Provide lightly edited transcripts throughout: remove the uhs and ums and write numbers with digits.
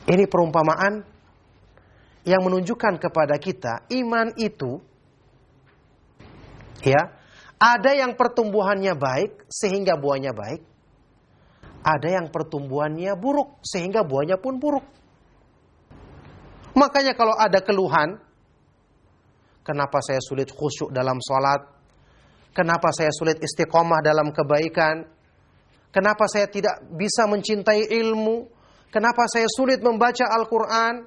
Ini perumpamaan yang menunjukkan kepada kita iman itu, ya, ada yang pertumbuhannya baik sehingga buahnya baik, ada yang pertumbuhannya buruk sehingga buahnya pun buruk. Makanya kalau ada keluhan, kenapa saya sulit khusyuk dalam sholat, kenapa saya sulit istiqomah dalam kebaikan, kenapa saya tidak bisa mencintai ilmu, kenapa saya sulit membaca Al-Quran.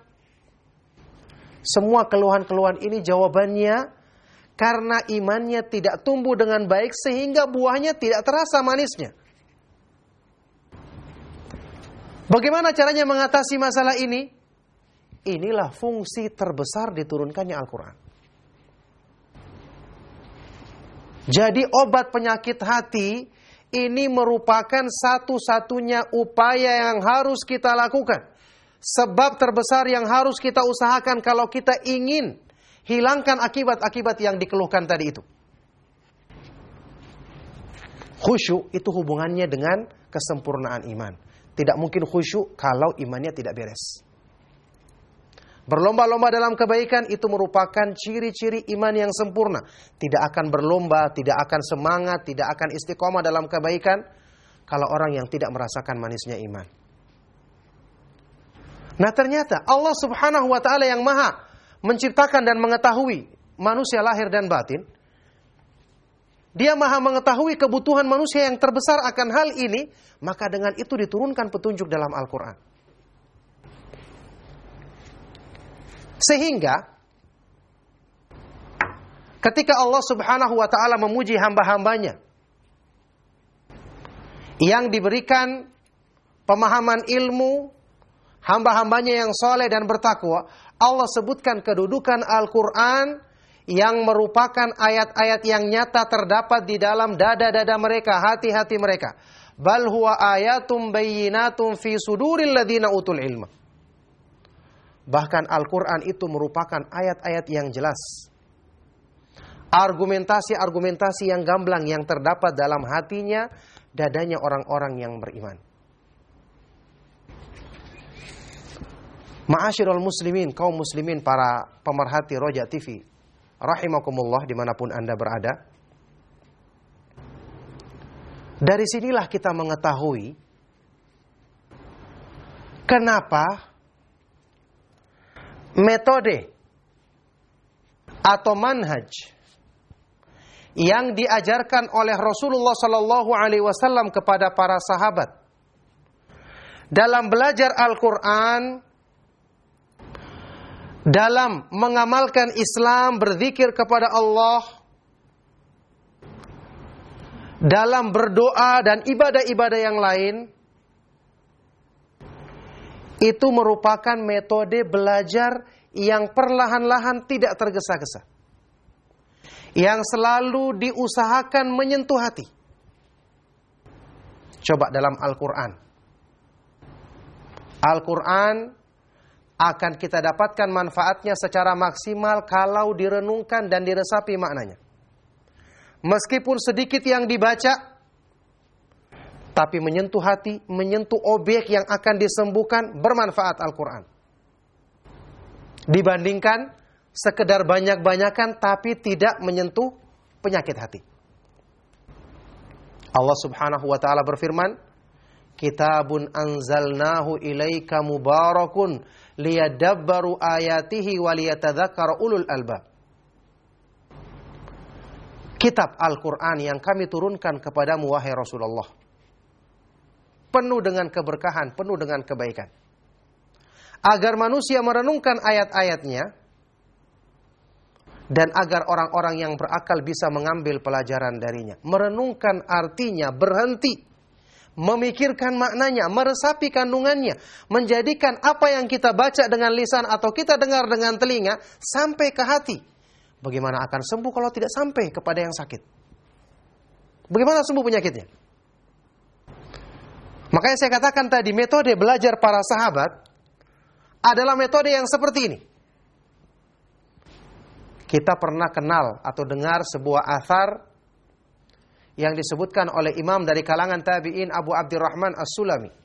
Semua keluhan-keluhan ini jawabannya karena imannya tidak tumbuh dengan baik sehingga buahnya tidak terasa manisnya. Bagaimana caranya mengatasi masalah ini? Inilah fungsi terbesar diturunkannya Al-Quran. Jadi obat penyakit hati ini merupakan satu-satunya upaya yang harus kita lakukan. Sebab terbesar yang harus kita usahakan kalau kita ingin hilangkan akibat-akibat yang dikeluhkan tadi itu. Khusyuk itu hubungannya dengan kesempurnaan iman. Tidak mungkin khusyuk kalau imannya tidak beres. Berlomba-lomba dalam kebaikan itu merupakan ciri-ciri iman yang sempurna. Tidak akan berlomba, tidak akan semangat, tidak akan istiqomah dalam kebaikan kalau orang yang tidak merasakan manisnya iman. Nah ternyata Allah subhanahu wa ta'ala yang maha menciptakan dan mengetahui manusia lahir dan batin. Dia maha mengetahui kebutuhan manusia yang terbesar akan hal ini. Maka dengan itu diturunkan petunjuk dalam Al-Quran. Sehingga ketika Allah subhanahu wa ta'ala memuji hamba-hambanya yang diberikan pemahaman ilmu, hamba-hambanya yang soleh dan bertakwa, Allah sebutkan kedudukan Al-Quran yang merupakan ayat-ayat yang nyata terdapat di dalam dada-dada mereka, hati-hati mereka. Bal huwa ayatum bayyinatum fi suduril ladina utul ilma. Bahkan Al-Quran itu merupakan ayat-ayat yang jelas. Argumentasi-argumentasi yang gamblang yang terdapat dalam hatinya, dadanya orang-orang yang beriman. Ma'asyiral muslimin, kaum muslimin, para pemerhati Roja TV, rahimakumullah dimanapun Anda berada. Dari sinilah kita mengetahui kenapa metode atau manhaj yang diajarkan oleh Rasulullah sallallahu alaihi wasallam kepada para sahabat dalam belajar Al-Quran, dalam mengamalkan Islam, berzikir kepada Allah, dalam berdoa dan ibadah-ibadah yang lain, itu merupakan metode belajar yang perlahan-lahan tidak tergesa-gesa, yang selalu diusahakan menyentuh hati. Coba dalam Al-Quran. Al-Quran akan kita dapatkan manfaatnya secara maksimal kalau direnungkan dan diresapi maknanya. Meskipun sedikit yang dibaca, tapi menyentuh hati, menyentuh objek yang akan disembuhkan, bermanfaat Al-Quran. Dibandingkan sekedar banyak-banyakan tapi tidak menyentuh penyakit hati. Allah subhanahu wa ta'ala berfirman, Kitabun anzalnahu ilaika mubarakun liyadabbaru ayatihi waliyatadzakkara ulul albab. Kitab Al-Quran yang kami turunkan kepadamu wahai Rasulullah, penuh dengan keberkahan, penuh dengan kebaikan, agar manusia merenungkan ayat-ayatnya dan agar orang-orang yang berakal bisa mengambil pelajaran darinya. Merenungkan artinya berhenti, memikirkan maknanya, meresapi kandungannya, menjadikan apa yang kita baca dengan lisan atau kita dengar dengan telinga sampai ke hati. Bagaimana akan sembuh kalau tidak sampai kepada yang sakit? Bagaimana sembuh penyakitnya? Makanya saya katakan tadi, metode belajar para sahabat adalah metode yang seperti ini. Kita pernah kenal atau dengar sebuah athar yang disebutkan oleh imam dari kalangan tabi'in Abu Abdurrahman As-Sulami.